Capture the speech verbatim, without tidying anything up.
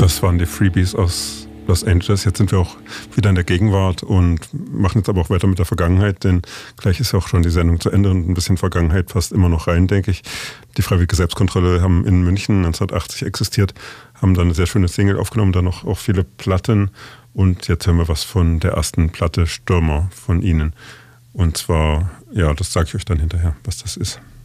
Das waren die Freebies aus Los Angeles. Jetzt sind wir auch wieder in der Gegenwart und machen jetzt aber auch weiter mit der Vergangenheit, denn gleich ist ja auch schon die Sendung zu Ende und ein bisschen Vergangenheit passt immer noch rein, denke ich. Die Freiwillige Selbstkontrolle haben in München neunzehnhundertachtzig existiert, haben dann eine sehr schöne Single aufgenommen, dann noch auch viele Platten und jetzt hören wir was von der ersten Platte Stürmer von ihnen. Und zwar, ja, das sage ich euch dann hinterher, was das ist.